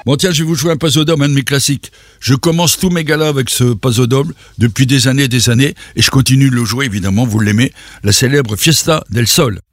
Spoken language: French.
Bon tiens, je vais vous jouer un Paso-Doble, un de mes classiques. Je commence tous mes galas avec ce Paso-Doble depuis des années, et je continue de le jouer évidemment, vous l'aimez, la célèbre Fiesta del Sol.